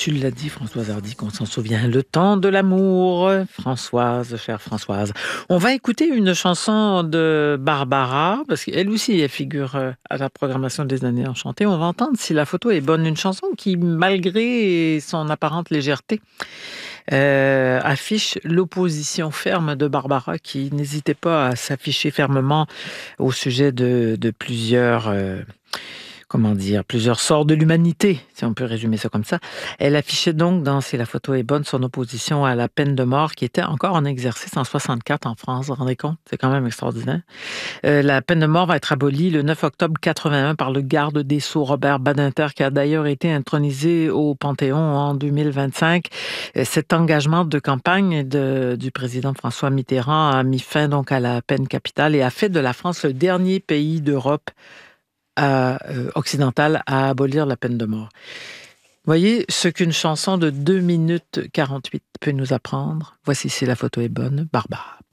tu l'as dit, Françoise Hardy, qu'on s'en souvient. Le temps de l'amour, Françoise, chère Françoise. On va écouter une chanson de Barbara, parce qu'elle aussi, elle figure à la programmation des Années Enchantées. On va entendre Si la photo est bonne, une chanson qui, malgré son apparente légèreté, affiche l'opposition ferme de Barbara, qui n'hésitait pas à s'afficher fermement au sujet de plusieurs... comment dire, plusieurs sorts de l'humanité, si on peut résumer ça comme ça. Elle affichait donc dans Si la photo est bonne son opposition à la peine de mort qui était encore en exercice en 64 en France. Vous vous rendez compte? C'est quand même extraordinaire. La peine de mort va être abolie le 9 octobre 81 par le garde des Sceaux Robert Badinter, qui a d'ailleurs été intronisé au Panthéon en 2025. Cet engagement de campagne du président François Mitterrand a mis fin donc à la peine capitale et a fait de la France le dernier pays d'Europe occidentale à abolir la peine de mort. Voyez ce qu'une chanson de 2 minutes 48 peut nous apprendre. Voici Si la photo est bonne, Barbara.